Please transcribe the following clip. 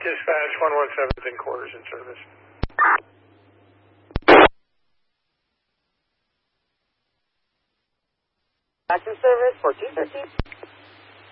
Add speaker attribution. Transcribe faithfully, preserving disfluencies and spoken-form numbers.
Speaker 1: Dispatch, one one seven's in quarters in service.
Speaker 2: Back in service for two thirteen.